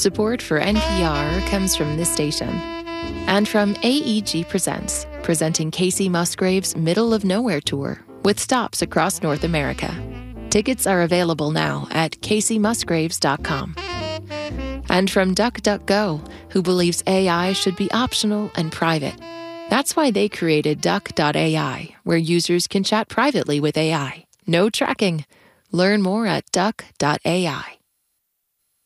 Support for NPR comes from this station and from AEG Presents, presenting Kacey Musgraves' Middle of Nowhere Tour with stops across North America. Tickets are available now at KaceyMusgraves.com. And from DuckDuckGo, who believes AI should be optional and private. That's why they created Duck.ai, where users can chat privately with AI. No tracking. Learn more at Duck.ai.